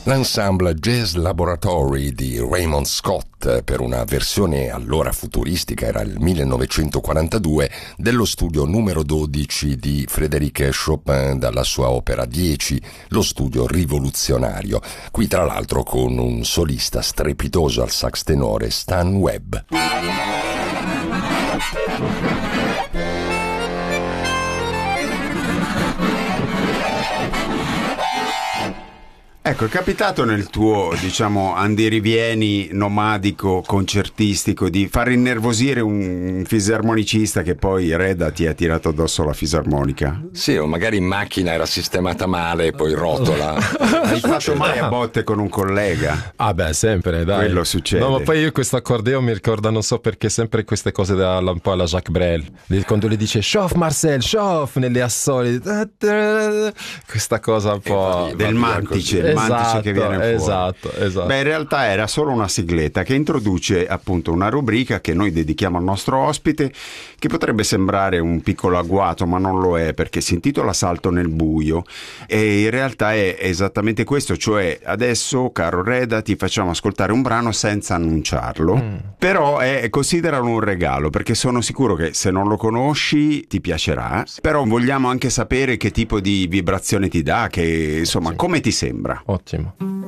L'ensemble Jazz Laboratory di Raymond Scott per una versione allora futuristica, era il 1942, dello studio numero 12 di Frédéric Chopin dalla sua opera 10, lo studio rivoluzionario. Qui tra l'altro con un solista strepitoso al sax tenore, Stan Webb. Ecco, è capitato nel tuo, diciamo, andirivieni nomadico, concertistico, di far innervosire un fisarmonicista che poi Reda ti ha tirato addosso la fisarmonica? Sì, o magari in macchina era sistemata male e poi rotola. Hai fatto mai a botte con un collega? Ah beh, sempre, dai. Quello succede. No, ma poi io questo accordeon mi ricorda, non so perché, sempre queste cose un po' alla Jacques Brel. Quando le dice chauffe Marcel, chauffe nelle assoli. Questa cosa un po' del mantice. Esatto, che viene fuori. Esatto. Beh, in realtà era solo una sigletta che introduce appunto una rubrica che noi dedichiamo al nostro ospite, che potrebbe sembrare un piccolo agguato, ma non lo è, perché si intitola Salto nel buio e in realtà è esattamente questo, cioè adesso, caro Reda, ti facciamo ascoltare un brano senza annunciarlo, però consideralo un regalo, perché sono sicuro che se non lo conosci ti piacerà, però vogliamo anche sapere che tipo di vibrazione ti dà, che insomma come ti sembra. Ottimo.